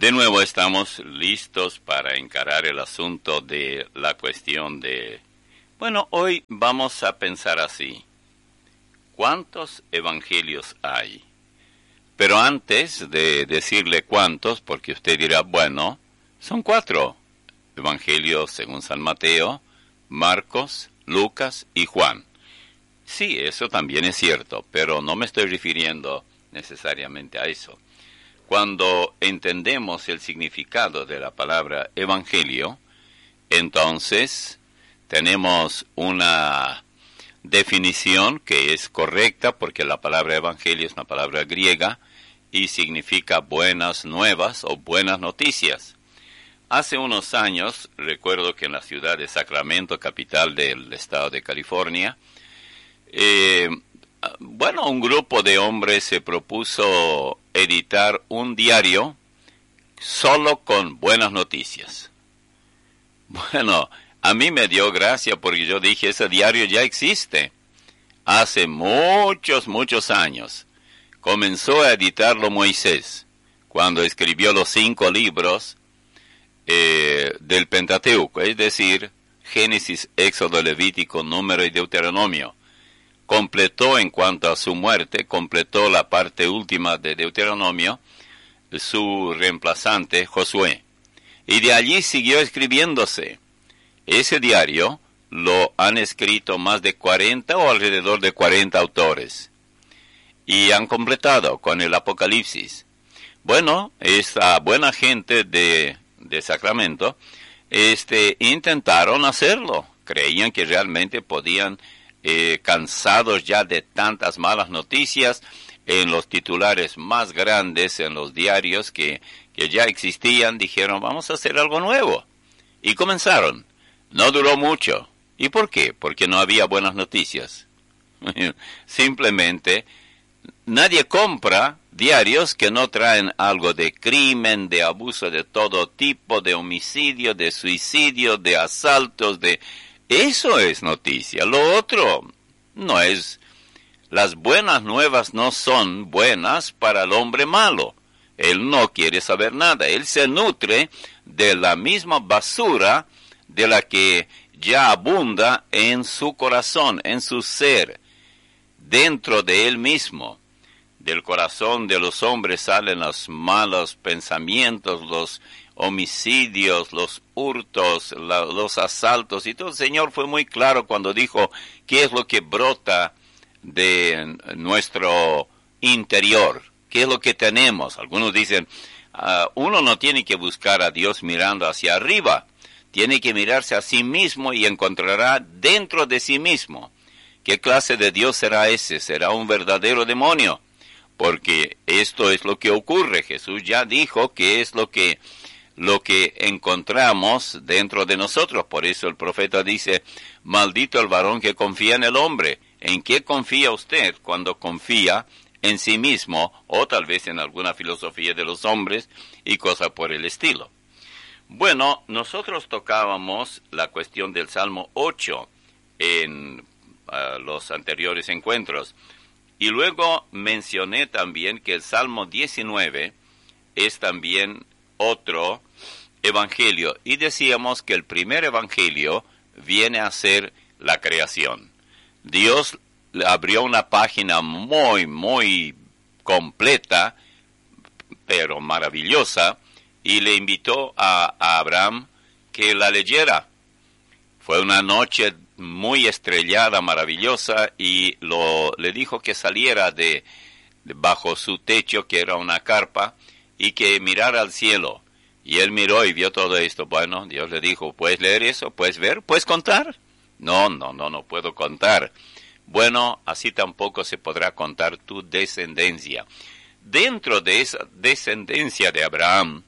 De nuevo estamos listos para encarar el asunto de la cuestión de... Bueno, hoy vamos a pensar así. ¿Cuántos evangelios hay? Pero antes de decirle cuántos, porque usted dirá, bueno, son 4. Evangelios según San Mateo, Marcos, Lucas y Juan. Sí, eso también es cierto, pero no me estoy refiriendo necesariamente a eso. Cuando entendemos el significado de la palabra evangelio, entonces tenemos una definición que es correcta porque la palabra evangelio es una palabra griega y significa buenas nuevas o buenas noticias. Hace unos años, recuerdo que en la ciudad de Sacramento, capital del estado de California, un grupo de hombres se propuso editar un diario solo con buenas noticias. Bueno, a mí me dio gracia porque yo dije, ese diario ya existe. Hace muchos años. Comenzó a editarlo Moisés, cuando escribió los 5 libros del Pentateuco, es decir, Génesis, Éxodo, Levítico, Número y Deuteronomio. Completó en cuanto a su muerte, completó la parte última de Deuteronomio, su reemplazante Josué. Y de allí siguió escribiéndose. Ese diario lo han escrito más de 40 o alrededor de 40 autores. Y han completado con el Apocalipsis. Bueno, esta buena gente de Sacramento, intentaron hacerlo. Creían que realmente podían, cansados ya de tantas malas noticias, en los titulares más grandes, en los diarios que ya existían, dijeron, vamos a hacer algo nuevo. Y comenzaron. No duró mucho. ¿Y por qué? Porque no había buenas noticias. Simplemente, nadie compra diarios que no traen algo de crimen, de abuso de todo tipo, de homicidio, de suicidio, de asaltos, de... Eso es noticia. Lo otro no es... Las buenas nuevas no son buenas para el hombre malo. Él no quiere saber nada. Él se nutre de la misma basura de la que ya abunda en su corazón, en su ser, dentro de él mismo. Del corazón de los hombres salen los malos pensamientos, los homicidios, los hurtos, los asaltos. Y todo el Señor fue muy claro cuando dijo qué es lo que brota de nuestro interior, qué es lo que tenemos. Algunos dicen, uno no tiene que buscar a Dios mirando hacia arriba, tiene que mirarse a sí mismo y encontrará dentro de sí mismo. ¿Qué clase de Dios será ese? ¿Será un verdadero demonio? Porque esto es lo que ocurre. Jesús ya dijo que es lo que encontramos dentro de nosotros. Por eso el profeta dice, maldito el varón que confía en el hombre. ¿En qué confía usted cuando confía en sí mismo o tal vez en alguna filosofía de los hombres y cosas por el estilo? Bueno, nosotros tocábamos la cuestión del Salmo 8 en los anteriores encuentros. Y luego mencioné también que el Salmo 19 es también otro evangelio. Y decíamos que el primer evangelio viene a ser la creación. Dios abrió una página muy completa, pero maravillosa, y le invitó a Abraham que la leyera. Fue una noche muy estrellada, maravillosa, y le dijo que saliera de bajo su techo, que era una carpa, y que mirara al cielo. Y él miró y vio todo esto. Bueno, Dios le dijo, ¿puedes leer eso? ¿Puedes ver? ¿Puedes contar? No puedo contar. Bueno, así tampoco se podrá contar tu descendencia. Dentro de esa descendencia de Abraham,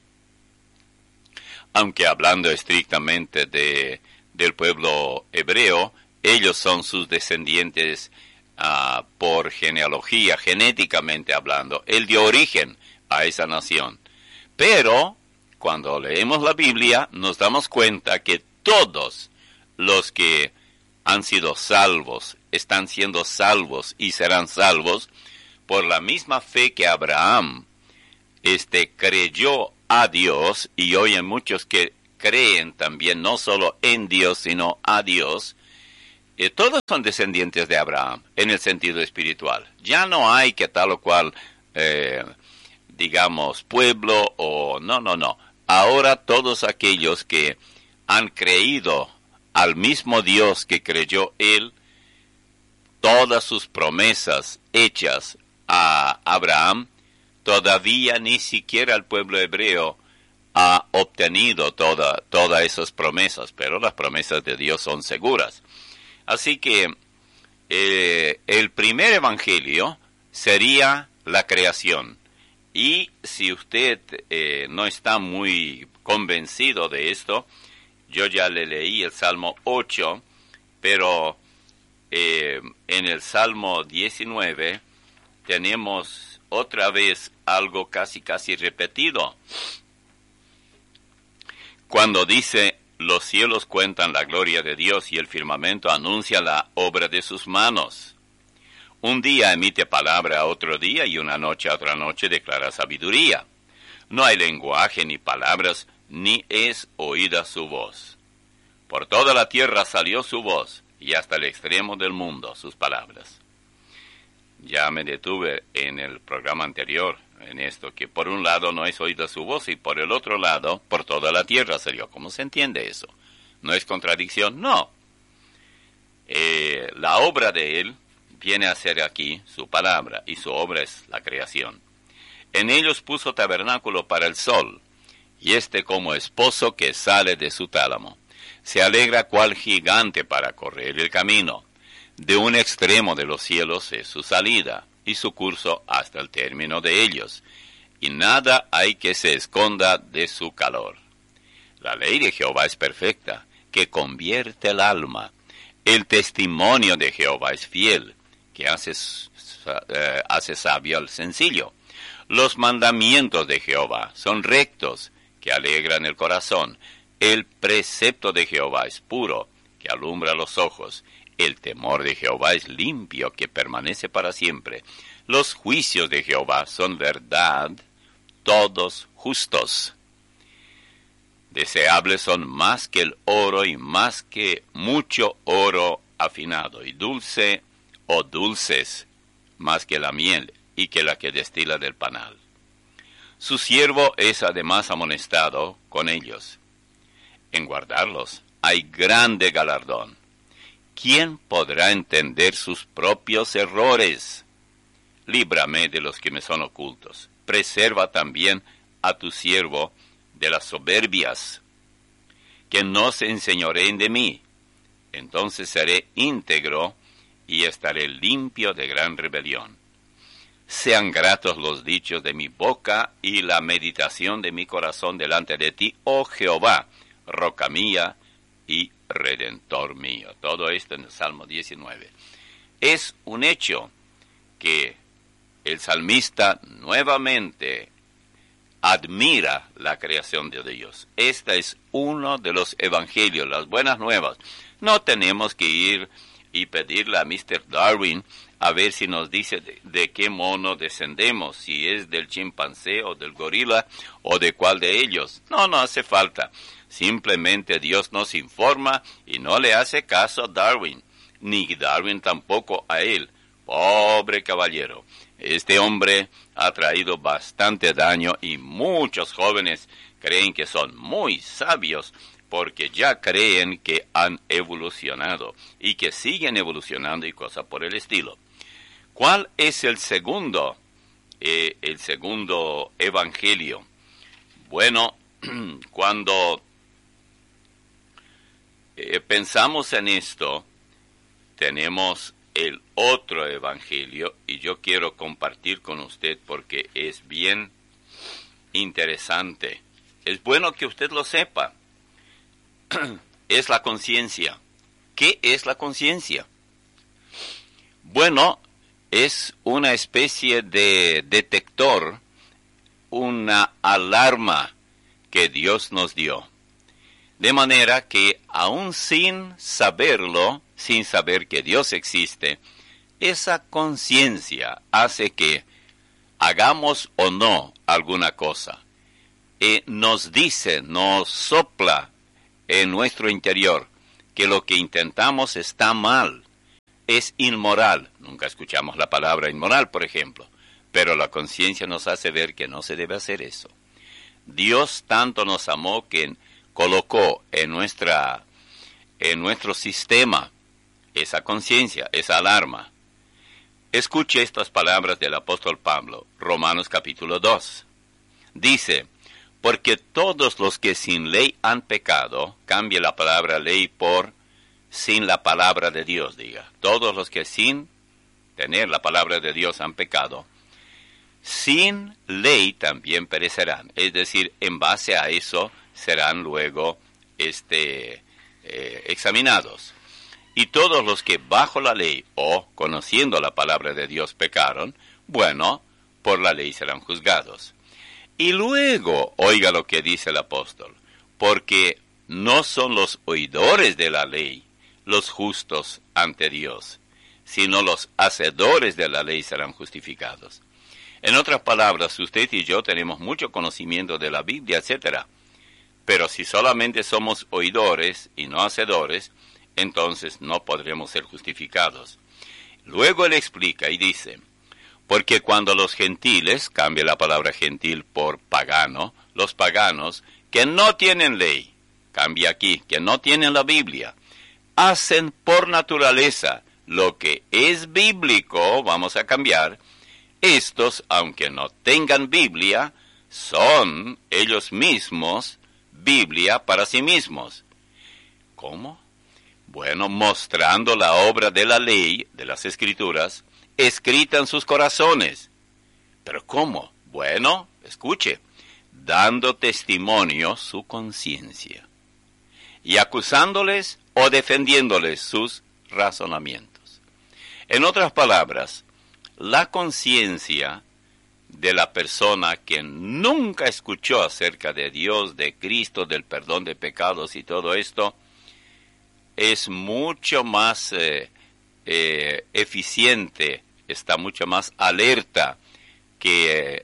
aunque hablando estrictamente del pueblo hebreo, ellos son sus descendientes por genealogía, genéticamente hablando. Él dio origen a esa nación. Pero, cuando leemos la Biblia, nos damos cuenta que todos los que han sido salvos, están siendo salvos y serán salvos por la misma fe que Abraham creyó a Dios, y hoy hay muchos que creen también no solo en Dios, sino a Dios, todos son descendientes de Abraham en el sentido espiritual. Ya no hay que tal o cual, digamos, pueblo o no. Ahora todos aquellos que han creído al mismo Dios que creyó él, todas sus promesas hechas a Abraham, todavía ni siquiera el pueblo hebreo ha obtenido todas esas promesas, pero las promesas de Dios son seguras. Así que el primer evangelio sería la creación. Y si usted no está muy convencido de esto, yo ya le leí el Salmo 8, pero en el Salmo 19 tenemos otra vez algo casi repetido. Cuando dice: los cielos cuentan la gloria de Dios y el firmamento anuncia la obra de sus manos. Un día emite palabra a otro día y una noche a otra noche declara sabiduría. No hay lenguaje ni palabras, ni es oída su voz. Por toda la tierra salió su voz y hasta el extremo del mundo sus palabras. Ya me detuve en el programa anterior en esto, que por un lado no es oída su voz y por el otro lado, por toda la tierra salió. ¿Cómo se entiende eso? ¿No es contradicción? No. La obra de él viene a ser aquí su palabra, y su obra es la creación. En ellos puso tabernáculo para el sol, y como esposo que sale de su tálamo. Se alegra cual gigante para correr el camino. De un extremo de los cielos es su salida, y su curso hasta el término de ellos, y nada hay que se esconda de su calor. La ley de Jehová es perfecta, que convierte el alma. El testimonio de Jehová es fiel, que hace sabio al sencillo. Los mandamientos de Jehová son rectos, que alegran el corazón. El precepto de Jehová es puro, que alumbra los ojos. El temor de Jehová es limpio, que permanece para siempre. Los juicios de Jehová son verdad, todos justos. Deseables son más que el oro y más que mucho oro afinado, y dulce o dulces más que la miel y que la que destila del panal. Su siervo es además amonestado con ellos. En guardarlos hay grande galardón. ¿Quién podrá entender sus propios errores? Líbrame de los que me son ocultos. Preserva también a tu siervo de las soberbias, que no se enseñoreen de mí. Entonces seré íntegro y estaré limpio de gran rebelión. Sean gratos los dichos de mi boca y la meditación de mi corazón delante de ti, oh Jehová, roca mía y redentor mío. Todo esto en el Salmo 19. Es un hecho que el salmista nuevamente admira la creación de Dios. Este es uno de los evangelios, las buenas nuevas. No tenemos que ir y pedirle a Mr. Darwin a ver si nos dice de qué mono descendemos, si es del chimpancé o del gorila o de cuál de ellos. No hace falta. Simplemente Dios nos informa y no le hace caso a Darwin, ni Darwin tampoco a él. Pobre caballero. Este hombre ha traído bastante daño y muchos jóvenes creen que son muy sabios porque ya creen que han evolucionado y que siguen evolucionando y cosas por el estilo. ¿Cuál es el segundo evangelio? Bueno, cuando pensamos en esto, tenemos el otro evangelio y yo quiero compartir con usted porque es bien interesante. Es bueno que usted lo sepa. Es la conciencia. ¿Qué es la conciencia? Bueno, es una especie de detector, una alarma que Dios nos dio. De manera que aún sin saberlo, sin saber que Dios existe, esa conciencia hace que hagamos o no alguna cosa. nos dice, nos sopla en nuestro interior que lo que intentamos está mal, es inmoral. Nunca escuchamos la palabra inmoral, por ejemplo, pero la conciencia nos hace ver que no se debe hacer eso. Dios tanto nos amó que colocó en nuestro sistema esa conciencia, esa alarma. Escuche estas palabras del apóstol Pablo, Romanos capítulo 2. Dice, porque todos los que sin ley han pecado, cambie la palabra ley por sin la palabra de Dios, diga. Todos los que sin tener la palabra de Dios han pecado, sin ley también perecerán. Es decir, en base a eso serán luego examinados. Y todos los que bajo la ley o conociendo la palabra de Dios pecaron, bueno, por la ley serán juzgados. Y luego, oiga lo que dice el apóstol, porque no son los oidores de la ley los justos ante Dios, sino los hacedores de la ley serán justificados. En otras palabras, usted y yo tenemos mucho conocimiento de la Biblia, etc. Pero si solamente somos oidores y no hacedores, entonces no podremos ser justificados. Luego él explica y dice, porque cuando los gentiles, cambia la palabra gentil por pagano, los paganos que no tienen ley, cambia aquí, que no tienen la Biblia, hacen por naturaleza lo que es bíblico, vamos a cambiar, estos, aunque no tengan Biblia, son ellos mismos Biblia para sí mismos. ¿Cómo? Bueno, mostrando la obra de la ley, de las Escrituras, escrita en sus corazones. ¿Pero cómo? Bueno, escuche, dando testimonio su conciencia y acusándoles o defendiéndoles sus razonamientos. En otras palabras, la conciencia de la persona que nunca escuchó acerca de Dios, de Cristo, del perdón de pecados y todo esto, es mucho más eficiente, está mucho más alerta que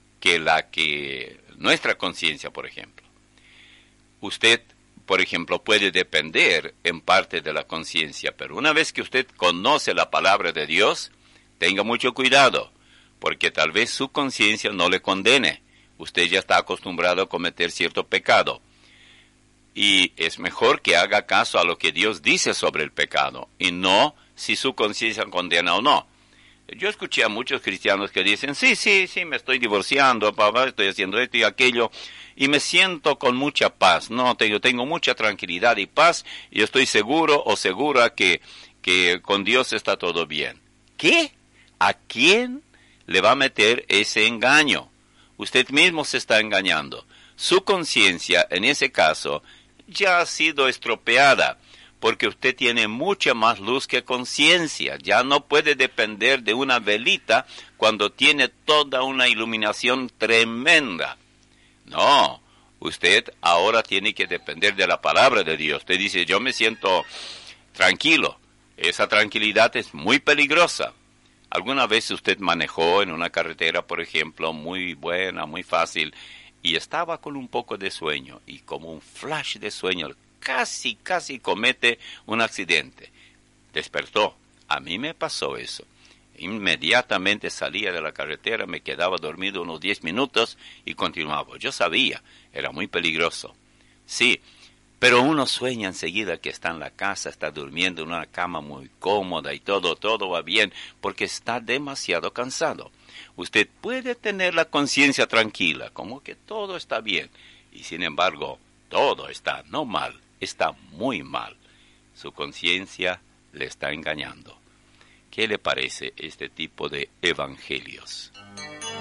nuestra conciencia, por ejemplo. Usted, por ejemplo, puede depender en parte de la conciencia, pero una vez que usted conoce la palabra de Dios, tenga mucho cuidado, porque tal vez su conciencia no le condene. Usted ya está acostumbrado a cometer cierto pecado. Y es mejor que haga caso a lo que Dios dice sobre el pecado, y no si su conciencia condena o no. Yo escuché a muchos cristianos que dicen, sí, me estoy divorciando, papá, estoy haciendo esto y aquello, y me siento con mucha paz. No, yo tengo mucha tranquilidad y paz, y estoy seguro o segura que con Dios está todo bien. ¿Qué? ¿A quién le va a meter ese engaño? Usted mismo se está engañando. Su conciencia, en ese caso, ya ha sido estropeada, porque usted tiene mucha más luz que conciencia. Ya no puede depender de una velita cuando tiene toda una iluminación tremenda. No, usted ahora tiene que depender de la palabra de Dios. Usted dice, yo me siento tranquilo. Esa tranquilidad es muy peligrosa. ¿Alguna vez usted manejó en una carretera, por ejemplo, muy buena, muy fácil, y estaba con un poco de sueño, y como un flash de sueño, casi comete un accidente? Despertó. A mí me pasó eso. Inmediatamente salía de la carretera, me quedaba dormido unos 10 minutos y continuaba. Yo sabía, era muy peligroso. Sí, pero uno sueña enseguida que está en la casa, está durmiendo en una cama muy cómoda y todo va bien, porque está demasiado cansado. Usted puede tener la conciencia tranquila, como que todo está bien, y sin embargo, todo está no mal, está muy mal. Su conciencia le está engañando. ¿Qué le parece este tipo de evangelios?